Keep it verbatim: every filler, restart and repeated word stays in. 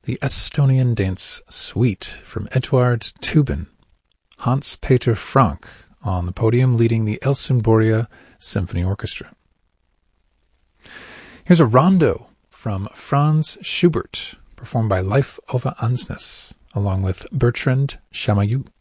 the Estonian Dance Suite from Eduard Toobin, Hans-Peter Frank on the podium leading the Helsingborgia Symphony Orchestra. Here's a rondo from Franz Schubert, performed by Leif Ove Ansnes, along with Bertrand Chamayou.